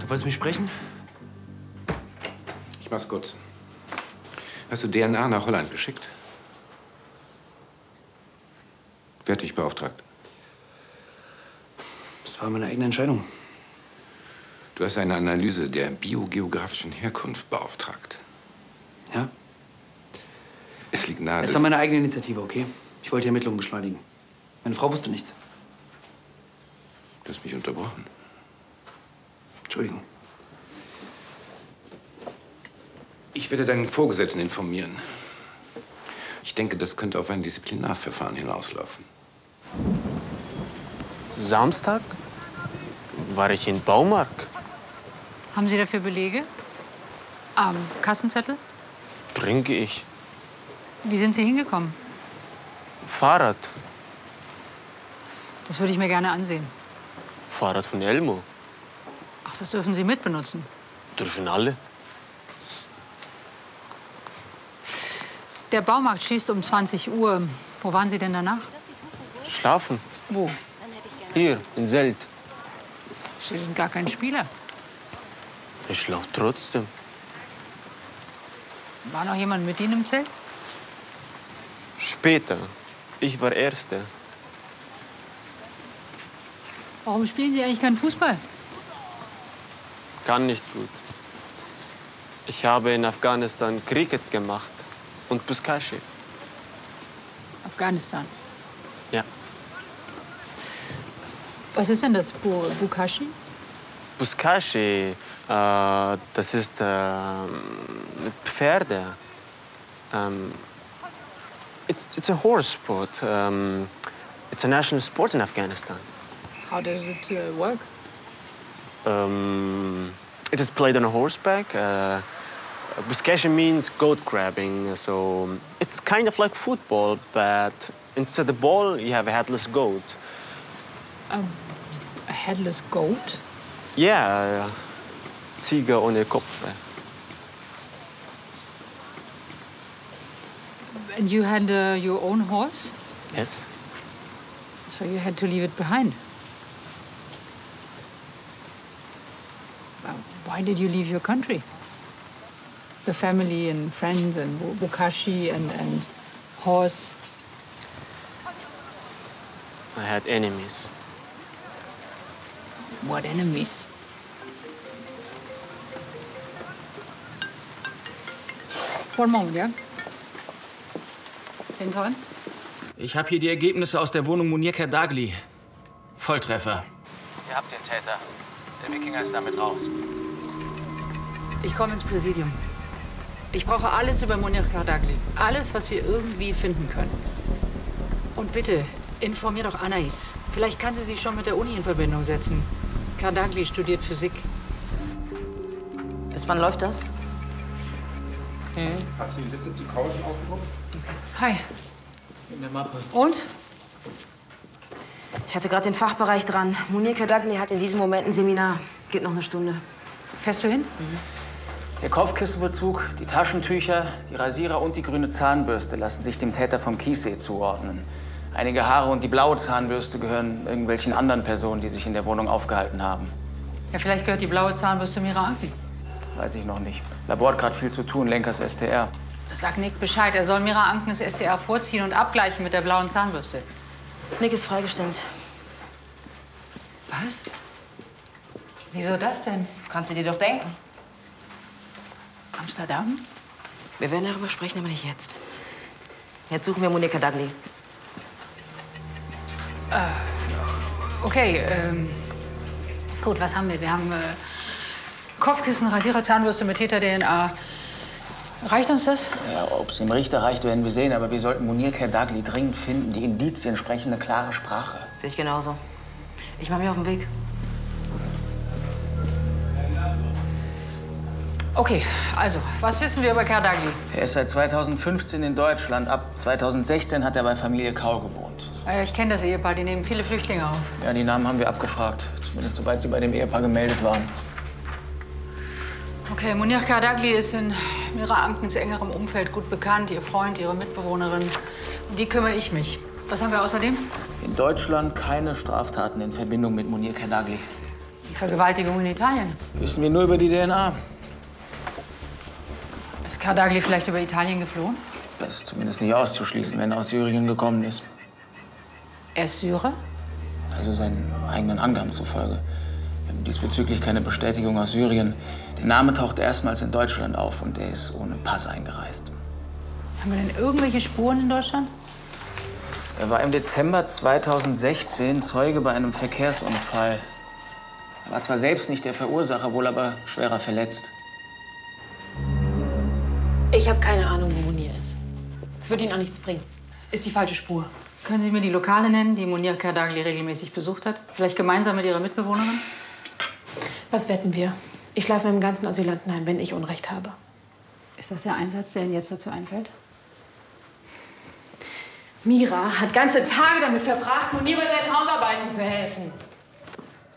Du wolltest mich sprechen? Ich mach's kurz. Hast du DNA nach Holland geschickt? Wer hat dich beauftragt? Das war meine eigene Entscheidung. Du hast eine Analyse der biogeografischen Herkunft beauftragt. Ja? Es liegt nahe, Es war meine eigene Initiative, okay? Ich wollte die Ermittlungen beschleunigen. Meine Frau wusste nichts. Du hast mich unterbrochen. Entschuldigung. Ich werde deinen Vorgesetzten informieren. Ich denke, das könnte auf ein Disziplinarverfahren hinauslaufen. Samstag war ich im Baumarkt. Haben Sie dafür Belege? Kassenzettel? Trinke ich. Wie sind Sie hingekommen? Fahrrad. Das würde ich mir gerne ansehen. Fahrrad von Elmo. Ach, das dürfen Sie mitbenutzen. Dürfen alle. Der Baumarkt schließt um 20 Uhr. Wo waren Sie denn danach? Schlafen. Wo? Hier, in Selt. Sie sind gar kein Spieler. Ich schlafe trotzdem. War noch jemand mit Ihnen im Zelt? Später. Ich war Erster. Warum spielen Sie eigentlich keinen Fußball? Kann nicht gut. Ich habe in Afghanistan Cricket gemacht und Buskashi. Afghanistan. Ja. Was ist denn das Bukashi? Buskashi, das ist mit Pferde. It's a horse sport. It's a national sport in Afghanistan. How does it work? It is played on a horseback. Buskashi means goat grabbing, so it's kind of like football, but instead of the ball, you have a headless goat. A headless goat? Yeah, Tiger ohne Kopf. And you had your own horse? Yes. So you had to leave it behind. Why did you leave your country? The family and friends and Bukashi and horse. I had enemies. What enemies? One moment, ja? Hinterher? Ich habe hier die Ergebnisse aus der Wohnung Munir Kerdagli. Volltreffer. Ihr habt den Täter. Der Wikinger ist damit raus. Ich komme ins Präsidium. Ich brauche alles über Munir Kerdagli. Alles, was wir irgendwie finden können. Und bitte, informier doch Anais. Vielleicht kann sie sich schon mit der Uni in Verbindung setzen. Kerdagli studiert Physik. Bis wann läuft das? Hast du die Liste zu Kauschen aufgehoben? Hi. In der Mappe. Und? Ich hatte gerade den Fachbereich dran. Munir Kerdagli hat in diesem Moment ein Seminar. Geht noch eine Stunde. Fährst du hin? Der Kopfkissenbezug, die Taschentücher, die Rasierer und die grüne Zahnbürste lassen sich dem Täter vom Kiessee zuordnen. Einige Haare und die blaue Zahnbürste gehören irgendwelchen anderen Personen, die sich in der Wohnung aufgehalten haben. Ja, vielleicht gehört die blaue Zahnbürste Mira Anki. Weiß ich noch nicht. Labor hat gerade viel zu tun, Lenkers STR. Sag Nick Bescheid. Er soll Mira Ankens STR vorziehen und abgleichen mit der blauen Zahnbürste. Nick ist freigestellt. Was? Wieso das denn? Kannst du dir doch denken. Amsterdam? Wir werden darüber sprechen, aber nicht jetzt. Jetzt suchen wir Munir Kerdagli. Okay, gut, was haben wir? Wir haben Kopfkissen, Rasierer, Zahnbürste mit Täter-DNA. Reicht uns das? Ja, ob es dem Richter reicht, werden wir sehen. Aber wir sollten Munir Kerdagli dringend finden. Die Indizien sprechen eine klare Sprache. Sehe ich genauso. Ich mache mich auf den Weg. Okay, also, was wissen wir über Kerdagli? Er ist seit 2015 in Deutschland. Ab 2016 hat er bei Familie Kaul gewohnt. Ich kenne das Ehepaar, die nehmen viele Flüchtlinge auf. Ja, die Namen haben wir abgefragt. Zumindest soweit sie bei dem Ehepaar gemeldet waren. Okay, Munir Kerdagli ist in Mira Ankens engerem Umfeld gut bekannt. Ihr Freund, ihre Mitbewohnerin. Um die kümmere ich mich. Was haben wir außerdem? In Deutschland keine Straftaten in Verbindung mit Munir Kerdagli. Die Vergewaltigung in Italien. Wissen wir nur über die DNA. Ist Kardagli vielleicht über Italien geflohen? Das ist zumindest nicht auszuschließen, wenn er aus Syrien gekommen ist. Er ist Syrer? Also seinen eigenen Angaben zufolge. Wir haben diesbezüglich keine Bestätigung aus Syrien. Der Name taucht erstmals in Deutschland auf und er ist ohne Pass eingereist. Haben wir denn irgendwelche Spuren in Deutschland? Er war im Dezember 2016 Zeuge bei einem Verkehrsunfall. Er war zwar selbst nicht der Verursacher, wohl aber schwerer verletzt. Ich habe keine Ahnung, wo Munir ist. Es wird Ihnen auch nichts bringen. Ist die falsche Spur. Können Sie mir die Lokale nennen, die Munir Kardagli regelmäßig besucht hat? Vielleicht gemeinsam mit ihrer Mitbewohnerin? Was wetten wir? Ich schlafe im ganzen Asylantenheim, wenn ich Unrecht habe. Ist das der Einsatz, der Ihnen jetzt dazu einfällt? Mira hat ganze Tage damit verbracht, Munir bei seinen Hausarbeiten zu helfen.